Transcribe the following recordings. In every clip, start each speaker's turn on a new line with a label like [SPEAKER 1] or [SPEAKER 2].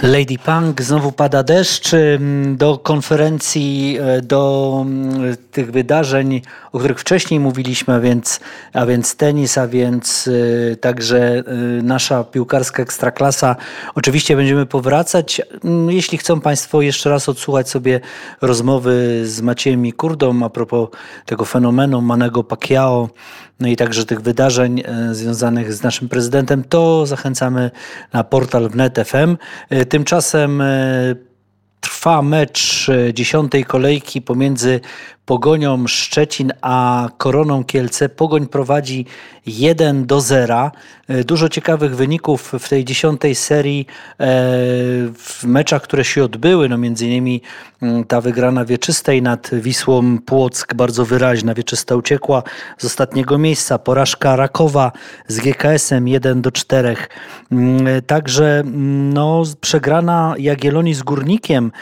[SPEAKER 1] Lady Punk, znowu pada deszcz. Do konferencji, do tych wydarzeń, o których wcześniej mówiliśmy, a więc tenis, a więc także nasza piłkarska ekstraklasa. Oczywiście będziemy powracać. Jeśli chcą Państwo jeszcze raz odsłuchać sobie rozmowy z Maciejem Mikurdą a propos tego fenomenu Mannego Pacquiao, no i także tych wydarzeń związanych z naszym prezydentem, to zachęcamy na portal wnet.fm. Tymczasem trwa mecz 10. kolejki pomiędzy Pogonią Szczecin a Koroną Kielce. Pogoń prowadzi 1-0. Dużo ciekawych wyników w tej 10. serii w meczach, które się odbyły. No między innymi ta wygrana Wieczystej nad Wisłą Płock, bardzo wyraźna. Wieczysta uciekła z ostatniego miejsca. Porażka Rakowa z GKS-em 1-4. Także przegrana Jagiellonii z Górnikiem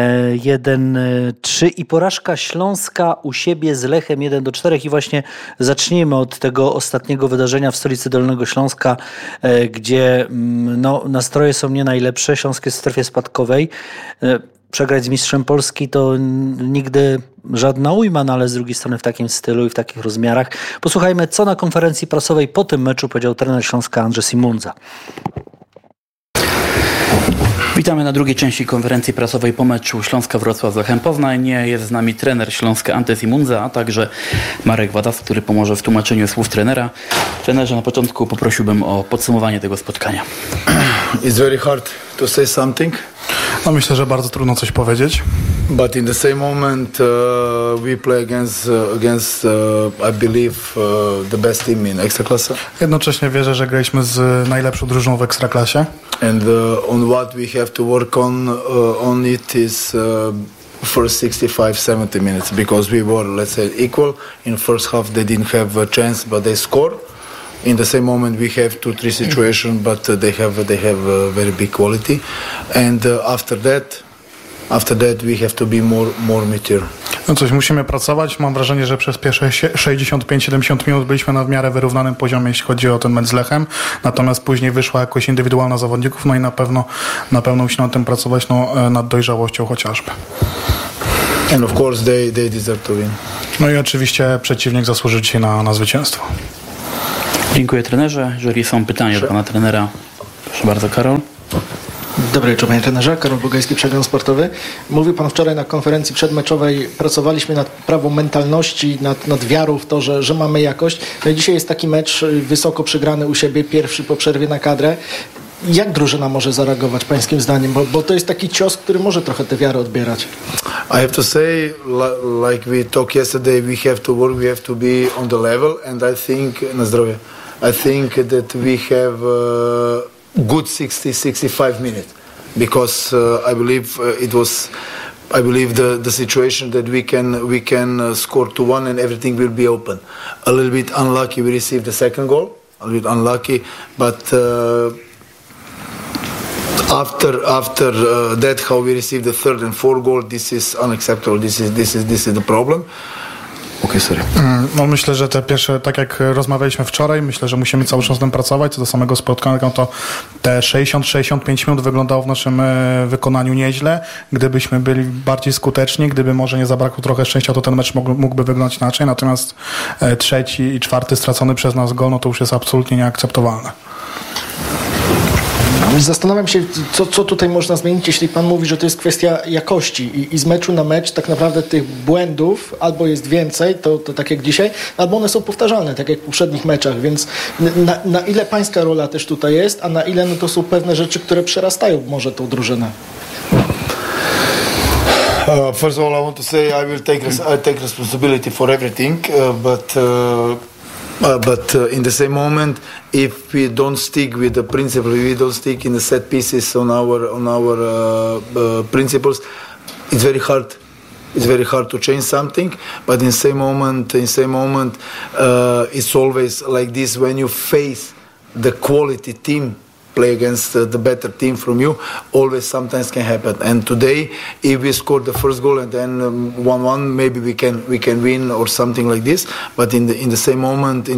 [SPEAKER 1] 1-3 i porażka Śląska u siebie z Lechem 1-4. I właśnie zacznijmy od tego ostatniego wydarzenia w stolicy Dolnego Śląska, gdzie nastroje są nie najlepsze. Śląsk jest w strefie spadkowej. Przegrać z mistrzem Polski to nigdy żadna ujma, no ale z drugiej strony w takim stylu i w takich rozmiarach. Posłuchajmy, co na konferencji prasowej po tym meczu powiedział trener Śląska Andrzej Simunza.
[SPEAKER 2] Witamy na drugiej części konferencji prasowej po meczu Śląska Wrocław z Lechem Poznań. Jest z nami trener Śląska Ante Simunza, a także Marek Wadas, który pomoże w tłumaczeniu słów trenera. Trenerze, na początku poprosiłbym o podsumowanie tego spotkania.
[SPEAKER 3] It's very hard to say something.
[SPEAKER 4] No myślę, że bardzo trudno coś powiedzieć.
[SPEAKER 3] But in the same moment we play against I believe the best team in Ekstraklasa.
[SPEAKER 4] Jednocześnie wierzę, że graliśmy z najlepszą drużyną w Ekstraklasie.
[SPEAKER 3] And on what we have to work on it is first 65-70 minutes because we were, let's say, equal. In first half they didn't have a chance but they scored. In the same moment we have 2-3 situations but they have a very big quality. And after that we have to be more mature.
[SPEAKER 4] No coś, musimy pracować. Mam wrażenie, że przez pierwsze 65-70 minut byliśmy na w miarę wyrównanym poziomie, jeśli chodzi o ten mecz z Lechem. Natomiast później wyszła jakoś indywidualna zawodników, no i na pewno musimy nad tym pracować, nad dojrzałością chociażby.
[SPEAKER 3] And of course they deserve to win.
[SPEAKER 4] No i oczywiście przeciwnik zasłużył dzisiaj na zwycięstwo.
[SPEAKER 2] Dziękuję trenerze. Jeżeli są pytania do pana trenera, proszę bardzo, Karol.
[SPEAKER 5] Dobry wieczór, panie trenerze. Karol Bogajski, Przegląd Sportowy. Mówił pan wczoraj na konferencji przedmeczowej, pracowaliśmy nad prawą mentalności, nad wiarą w to, że mamy jakość. No i dzisiaj jest taki mecz wysoko przegrany u siebie, pierwszy po przerwie na kadrę. Jak drużyna może zareagować pańskim zdaniem? Bo to jest taki cios, który może trochę tę wiarę odbierać.
[SPEAKER 3] I have to say, like we talked yesterday, we have to work, we have to be on the level, and I think that we have good 60-65 minutes because I believe the situation that we can score 2-1 and everything will be open. A little bit unlucky we received the second goal, a little bit unlucky, but after that how we received the third and fourth goal, this is unacceptable. This is the problem. Okay, sorry.
[SPEAKER 4] No myślę, że te pierwsze, tak jak rozmawialiśmy wczoraj, myślę, że musimy cały czas z tym pracować. Co do samego spotkania, to te 60-65 minut wyglądało w naszym wykonaniu nieźle. Gdybyśmy byli bardziej skuteczni, gdyby może nie zabrakło trochę szczęścia, to ten mecz mógłby wyglądać inaczej. Natomiast trzeci i czwarty stracony przez nas gol, no to już jest absolutnie nieakceptowalne.
[SPEAKER 5] Zastanawiam się, co tutaj można zmienić, jeśli pan mówi, że to jest kwestia jakości i z meczu na mecz tak naprawdę tych błędów albo jest więcej, to tak jak dzisiaj, albo one są powtarzalne, tak jak w poprzednich meczach, więc na ile pańska rola też tutaj jest, a na ile to są pewne rzeczy, które przerastają może tą drużynę?
[SPEAKER 3] First of all, I want to say I will take responsibility for everything, but in the same moment, if we don't stick with the principle, we don't stick in the set pieces on our principles, it's very hard. It's very hard to change something. But in same moment, it's always like this when you face the quality team. Play against the better team from you, always sometimes can happen. And today, if we score the first goal and then 1-1, maybe we can win or something like this. But in the same moment,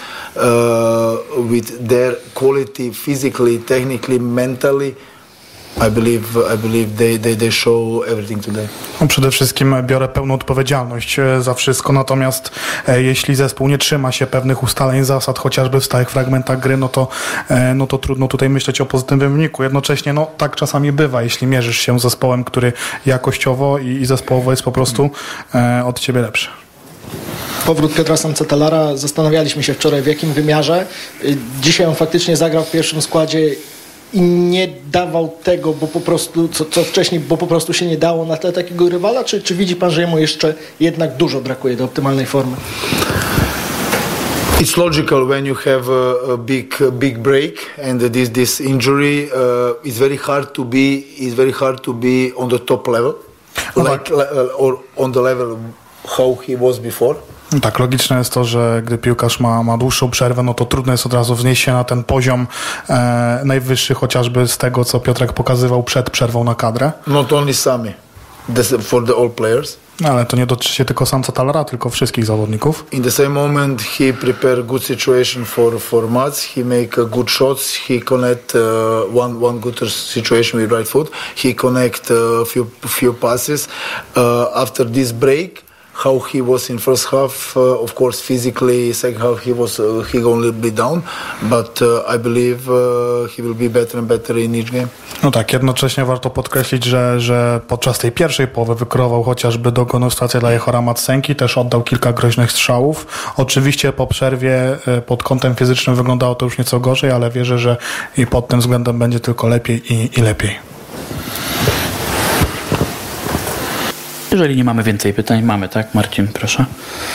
[SPEAKER 3] with their quality, physically, technically, mentally, I believe they show everything today.
[SPEAKER 4] No, przede wszystkim biorę pełną odpowiedzialność za wszystko, natomiast jeśli zespół nie trzyma się pewnych ustaleń, zasad, chociażby w stałych fragmentach gry, no to trudno tutaj myśleć o pozytywnym wyniku. Jednocześnie tak czasami bywa, jeśli mierzysz się z zespołem, który jakościowo i zespołowo jest po prostu od ciebie lepszy.
[SPEAKER 5] Powrót Piotra Samca-Talara, zastanawialiśmy się wczoraj, w jakim wymiarze. Dzisiaj on faktycznie zagrał w pierwszym składzie i nie dawał tego, bo po prostu, co wcześniej, bo po prostu się nie dało na tle takiego rywala, czy widzi pan, że jemu jeszcze jednak dużo brakuje do optymalnej formy?
[SPEAKER 3] It's logical when you have a big break and this injury. It's very hard to be on the top level, or on the level how he was before.
[SPEAKER 4] Tak, logiczne jest to, że gdy piłkarz ma dłuższą przerwę, no to trudno jest od razu wznieść się na ten poziom najwyższy, chociażby z tego, co Piotrek pokazywał przed przerwą na kadrę.
[SPEAKER 3] Not only Sami, for the all players.
[SPEAKER 4] Ale to nie dotyczy się tylko Samca-Talara, tylko wszystkich zawodników.
[SPEAKER 3] In the same moment he prepare good situation for Mats, he make good shots, he connect one good situation with right foot, he connect few passes. After this break, how he was in first half, of course physically, second half he gonna little bit down, but I believe he will be better and better in each game.
[SPEAKER 4] No tak, jednocześnie warto podkreślić, że podczas tej pierwszej połowy wykreował chociażby dogonną sytuację dla Jehora Matsenki, też oddał kilka groźnych strzałów. Oczywiście po przerwie pod kątem fizycznym wyglądało to już nieco gorzej, ale wierzę, że i pod tym względem będzie tylko lepiej i lepiej.
[SPEAKER 2] Jeżeli nie mamy więcej pytań, mamy, tak? Marcin, proszę.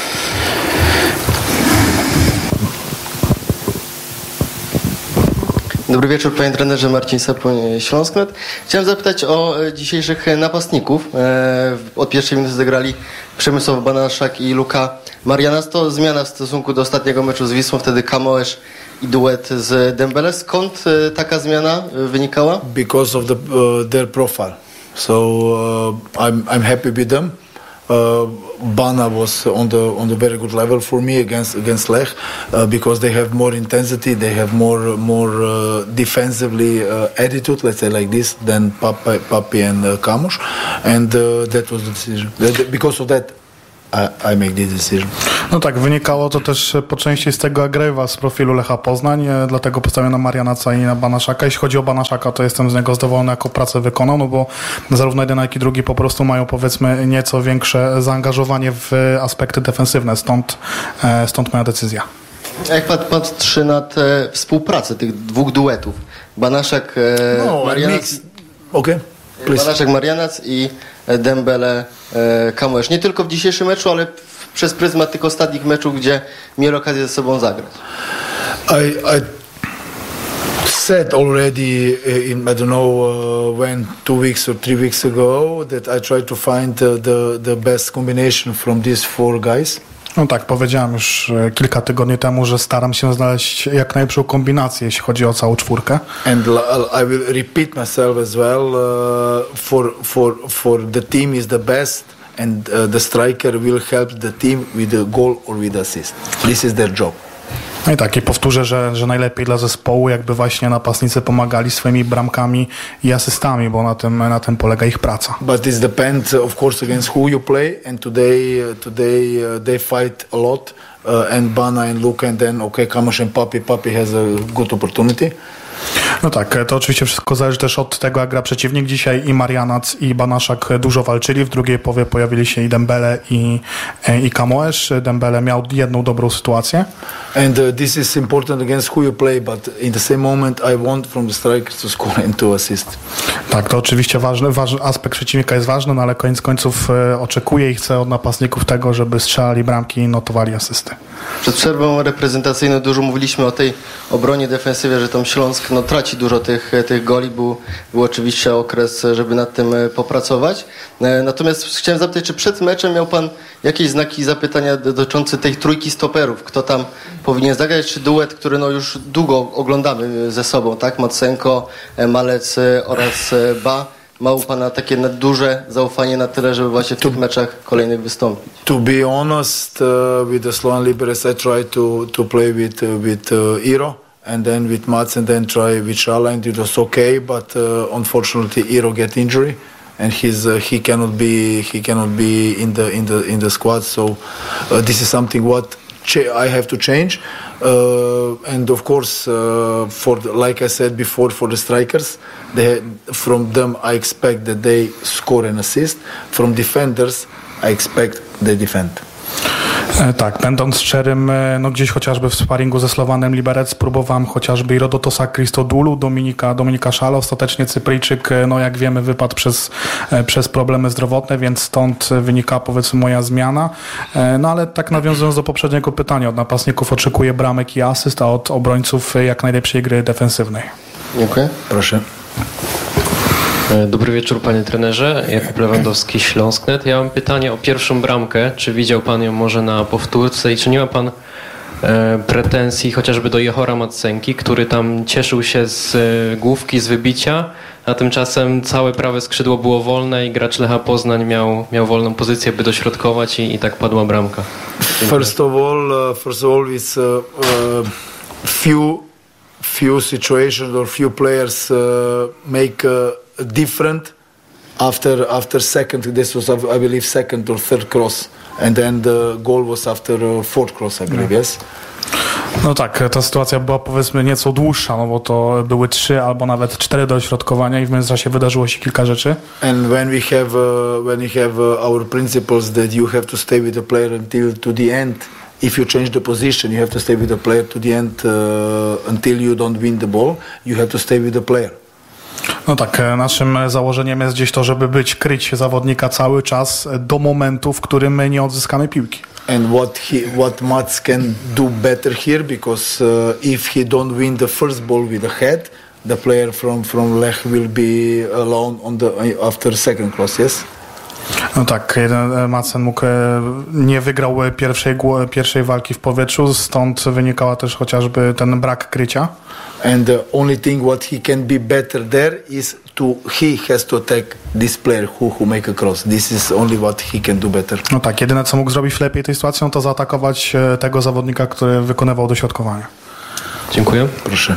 [SPEAKER 6] Dobry wieczór, panie trenerze. Marcin Sapoń, Śląsk.net. Chciałem zapytać o dzisiejszych napastników. Od pierwszej minuty zagrali Przemysław Banaszak i Luka Marianas. To zmiana w stosunku do ostatniego meczu z Wisłą, wtedy Kamoesz i duet z Dembele. Skąd taka zmiana wynikała?
[SPEAKER 3] Because of their profile. So I'm happy with them. Bana was on the very good level for me against Lech because they have more intensity, they have more defensively attitude, let's say like this, than Papi and Kamush, and that was the decision. Because of that, I make this decision.
[SPEAKER 4] No tak, wynikało to też po części z tego agrewa z profilu Lecha Poznań, dlatego postawiłem na Marianaca i na Banaszaka. Jeśli chodzi o Banaszaka, to jestem z niego zadowolony, jako pracę wykonał, no bo zarówno jeden, jak i drugi po prostu mają, powiedzmy, nieco większe zaangażowanie w aspekty defensywne, stąd moja decyzja.
[SPEAKER 6] Jak pan patrzy na tę współpracę tych dwóch duetów? Banaszak, Marianac...
[SPEAKER 3] Okay.
[SPEAKER 6] Banaszak, Marianac i Dembele, Kamuesz. Nie tylko w dzisiejszym meczu, ale przez pryzmat tych ostatnich meczów, gdzie mieli okazję ze sobą zagrać.
[SPEAKER 3] I said already in, I don't know when, 2 weeks or 3 weeks ago, that I try to find the best combination from these 4 guys.
[SPEAKER 4] No tak, powiedziałem już kilka tygodni temu, że staram się znaleźć jak najlepszą kombinację, jeśli chodzi o całą czwórkę.
[SPEAKER 3] And I will repeat myself as well. For the team is the best, and the striker will help the team with a goal or with assist. This is their job.
[SPEAKER 4] No i tak, i powtórzę, że najlepiej dla zespołu, jakby właśnie napastnicy pomagali swoimi bramkami i asystami, bo na tym polega ich praca.
[SPEAKER 3] But it depends, of course, against who you play, and today they fight a lot, and Bana and Luka, and then Kamush and Papi has a good opportunity.
[SPEAKER 4] No tak, to oczywiście wszystko zależy też od tego, jak gra przeciwnik. Dzisiaj i Marianac, i Banaszak dużo walczyli. W drugiej połowie pojawili się i Dembele, i Kamoesz. Dembele miał jedną dobrą sytuację.
[SPEAKER 3] And this is important against who you play, but in the same moment I want from the strikers to score and to assist.
[SPEAKER 4] Tak, to oczywiście ważny aspekt przeciwnika jest ważny, no ale koniec końców oczekuję i chcę od napastników tego, żeby strzelali bramki i notowali asysty.
[SPEAKER 6] Przed przerwą reprezentacyjną dużo mówiliśmy o tej obronie, defensywie, że tam Śląsk traci dużo tych goli. Był oczywiście okres, żeby nad tym popracować. Natomiast chciałem zapytać, czy przed meczem miał pan jakieś znaki zapytania dotyczące tej trójki stoperów? Kto tam powinien zagrać? Czy duet, który już długo oglądamy ze sobą, tak? Matsenko, Malec oraz Ba. Ma u pana takie duże zaufanie na tyle, żeby właśnie w tych meczach kolejnych wystąpić?
[SPEAKER 3] To be honest, with the Slovan Liberec, I try to play with Iro. and then with Mats and then try with Scharlein. It was okay, but unfortunately Iro get injury, and he cannot be in the squad. So this is something what I have to change. And of course, like I said before, for the strikers, from them I expect that they score and assist. From defenders, I expect they defend.
[SPEAKER 4] Tak, będąc szczerym, no gdzieś chociażby w sparingu ze Slovanem Liberec próbowałem chociażby i Rodotosa Christodoulou, Dominika Szala. Ostatecznie Cypryjczyk, no jak wiemy, wypadł przez problemy zdrowotne, więc stąd wynika, powiedzmy, moja zmiana. No ale tak nawiązując do poprzedniego pytania, od napastników oczekuję bramek i asyst, a od obrońców jak najlepszej gry defensywnej.
[SPEAKER 6] Dziękuję.
[SPEAKER 3] Proszę.
[SPEAKER 7] Dobry wieczór, panie trenerze. Jakub Lewandowski, Śląsk.net. Ja mam pytanie o pierwszą bramkę. Czy widział pan ją może na powtórce i czy nie ma pan pretensji chociażby do Jehora Matsenki, który tam cieszył się z główki, z wybicia, a tymczasem całe prawe skrzydło było wolne i gracz Lecha Poznań miał wolną pozycję, by dośrodkować i tak padła bramka.
[SPEAKER 3] First of all, it's few situations or few players make different after second. This was, I believe, second or third cross, and then the goal was after fourth cross, I believe. Yes.
[SPEAKER 4] No tak, ta sytuacja była, powiedzmy, nieco dłuższa, no bo to były 3 albo nawet 4 dośrodkowania i w międzyczasie wydarzyło się kilka rzeczy.
[SPEAKER 3] And when we have our principles that you have to stay with the player until to the end. If you change the position, you have to stay with the player to the end until you don't win the ball. You have to stay with the player.
[SPEAKER 4] No tak, naszym założeniem jest gdzieś to, żeby kryć zawodnika cały czas do momentu, w którym my nie odzyskamy piłki.
[SPEAKER 3] And what Mats can do better here, because if he don't win the first ball with the head, the player from Lech will be alone after second cross. Yes.
[SPEAKER 4] No tak, Madsen nie wygrał pierwszej walki w powietrzu, stąd wynikała też chociażby ten brak krycia.
[SPEAKER 3] And the only thing what he can be better there is he has to attack this player who make a cross. This is only what he can do better.
[SPEAKER 4] No tak, jedyne co mógł zrobić lepiej tej sytuacji, to zaatakować tego zawodnika, który wykonywał dośrodkowanie.
[SPEAKER 7] Dziękuję.
[SPEAKER 3] Proszę.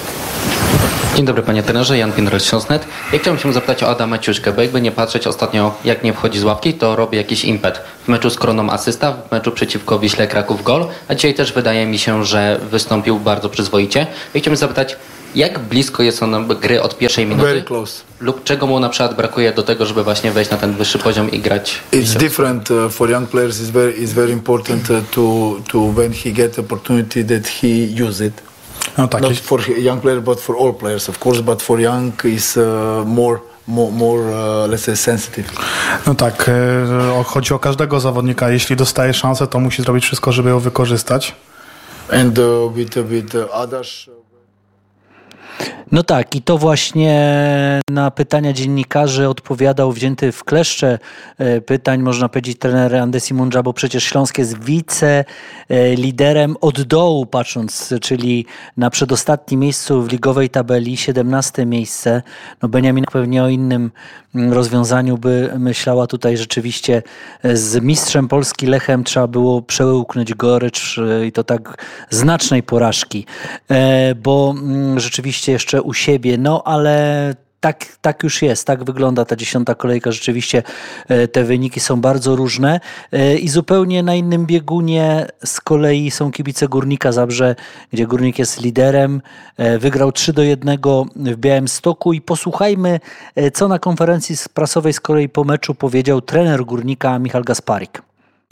[SPEAKER 2] Dzień dobry, panie trenerze, Jan Pindrel, Śląsk.net. Ja chciałem się zapytać o Adama Ciuśkę, bo jakby nie patrzeć ostatnio, jak nie wchodzi z ławki, to robi jakiś impet. W meczu z Koroną asysta, w meczu przeciwko Wiśle Kraków gol, a dzisiaj też wydaje mi się, że wystąpił bardzo przyzwoicie. Ja chciałem zapytać, jak blisko jest on gry od pierwszej minuty?
[SPEAKER 3] Very close.
[SPEAKER 2] Lub czego mu na przykład brakuje do tego, żeby właśnie wejść na ten wyższy poziom i grać?
[SPEAKER 3] It's different for young players. It's very important to when he get opportunity that he use it.
[SPEAKER 4] No tak,
[SPEAKER 3] not for young player, but for all players, of course. But for young is more let's say sensitive.
[SPEAKER 4] No tak, chodzi o każdego zawodnika. Jeśli dostaje szansę, to musi zrobić wszystko, żeby ją wykorzystać.
[SPEAKER 3] And with others.
[SPEAKER 1] No tak, i to właśnie na pytania dziennikarzy odpowiadał wzięty w kleszcze pytań, można powiedzieć, trener Andesi Mundża, bo przecież Śląsk jest wiceliderem od dołu patrząc, czyli na przedostatnim miejscu w ligowej tabeli, 17 miejsce. No Beniamin pewnie o innym rozwiązaniu by myślała tutaj rzeczywiście. Z mistrzem Polski Lechem trzeba było przełknąć gorycz i to tak znacznej porażki, bo rzeczywiście jeszcze u siebie, no ale tak już jest, tak wygląda ta 10. kolejka, rzeczywiście te wyniki są bardzo różne i zupełnie na innym biegunie z kolei są kibice Górnika Zabrze, gdzie Górnik jest liderem, wygrał 3-1 w Białymstoku i posłuchajmy, co na konferencji prasowej z kolei po meczu powiedział trener Górnika Michal Gasparik.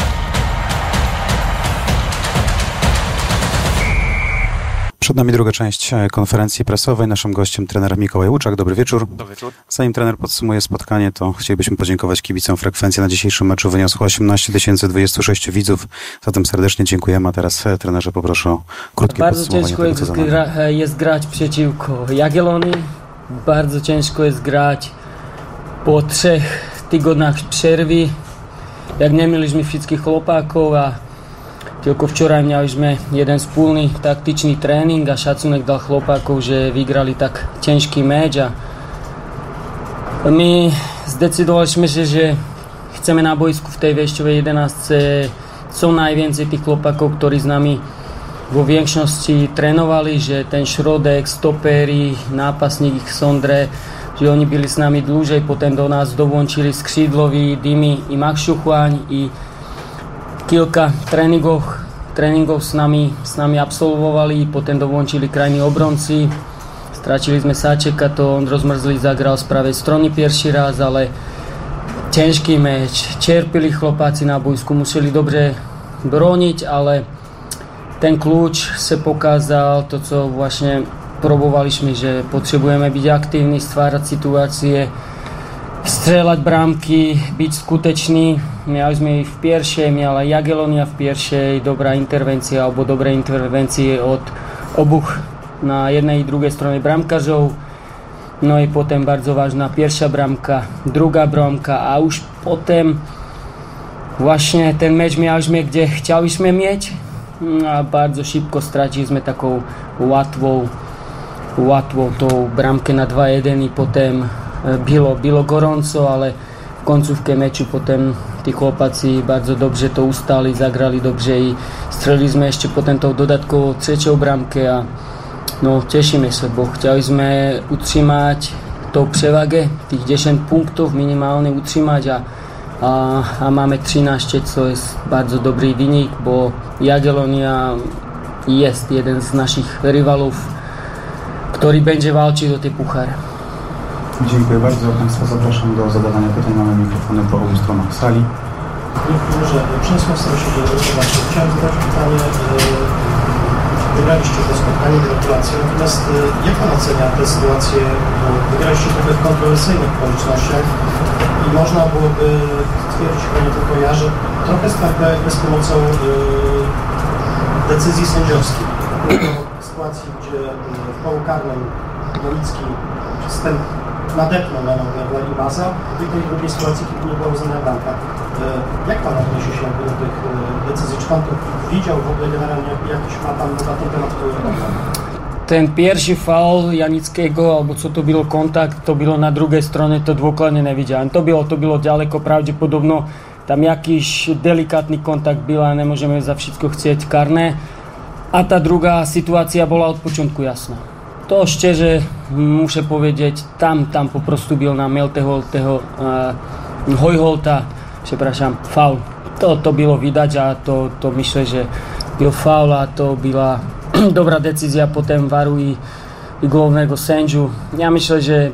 [SPEAKER 8] Przed nami druga część konferencji prasowej. Naszym gościem trener Mikołaj Łuczak. Dobry wieczór.
[SPEAKER 9] Dobry wieczór.
[SPEAKER 8] Zanim trener podsumuje spotkanie, to chcielibyśmy podziękować kibicom. Frekwencja na dzisiejszym meczu wyniosła 18 026 widzów. Zatem serdecznie dziękujemy. A teraz trenerze poproszę o krótkie podsumowanie tego, co za nami.
[SPEAKER 10] Bardzo ciężko jest grać przeciwko Jagiellonii. Bardzo ciężko jest grać po 3 tygodniach przerwy. Jak nie mieliśmy wszystkich chłopaków, a tylko wczoraj mieliśmy jeden wspólny taktyczny trening, a szacunek dla chłopaków, że wygrali tak ciężki mecz. My zdecydowaliśmy się, że chcemy na boisku w tej wejściowej 11 co najwięcej tych chłopaków, którzy z nami vo większości trénovali, že ten Šrodek, stopery, nápasník Sondre, že oni byli s nami dlúžej, potom do nás dovončili skřídloví Dimi i Max Šuchváň i kilka tréningov s nami absolvovali, potom dovončili krajní obronci. Stratili sme Sáčeka, to Ondro Zmrzlý zagral z pravej strany pierwszy raz, ale ťažký meč, čerpili chlopáci na bojsku, museli dobre broniť, ale ten kľúč sa pokázal, to co vlastne probovali sme, že potrebujeme byť aktívni, stvárať situácie, strieľať brámky, byť skutečný. Miali sme ich v pierwszej, miala Jagiellonia v pierwszej, dobrá intervencia alebo dobré intervencie od obuch na jednej i druhej strane bramkařov. No i potom bardzo ważna pierwsza bramka, druga bramka a už potom właśnie ten mecz mieliśmy, gdzie chcieliśmy mieć a bardzo szybko straciliśmy taką łatwą tą bramkę na 2-1 i potem bylo gorąco, ale w końcówce meczu potem tí chłopacy bardzo dobrze to ustali, zagrali dobrze i strzeliliśmy jeszcze potem tą dodatkową trzecią bramkę a no tešíme sa, bo chceli sme utrzymať tou przewagę, tých 10 punktów minimálne utrzymať a máme 13, co jest bardzo dobry wynik, bo Jagiellonia jest jeden z naszych rywalów, który będzie walczyć o te puchary.
[SPEAKER 8] Dziękuję bardzo. Państwa zapraszam do zadawania pytań. Mamy mikrofony po obu stronach sali.
[SPEAKER 9] Może przeniosłem się do zobaczenia. Chciałem zadać pytanie. Wygraliście to spotkanie, gratulacje. Natomiast jak Pan ocenia tę sytuację? Wygraliście trochę w kontrowersyjnych okolicznościach i można byłoby stwierdzić, chyba nie tylko ja, że trochę startowaliśmy z pomocą decyzji sędziowskich. W sytuacji, gdzie w polu karnym Nolicki nadepnął na nogę Imasa, i w tej drugiej sytuacji, kiedy nie była uznana bramka. Jak Pan odnosi się do tych decyzji? Czy Pan to widział w ogóle generalnie? Jakiś ma Pan na ten temat
[SPEAKER 10] Ten pierwszy faul Janickiego, alebo co to bylo kontakt, to bylo na druhej strane, to dôkladne neviděl. To bylo ďaleko, pravdepodobno tam jakýž delikátny kontakt byl a nemôžeme za všetko chcieť karné. A tá druhá situácia bola od początku jasná. To szczerze muszę powiedzieć, tam po prostu byl na Melteho Hojholta, przepraszam, faul. To bylo vidať a to myślę, že byl faul a to byla dobrá decízia, potom varu i głównego sędziu. Ja myślę, že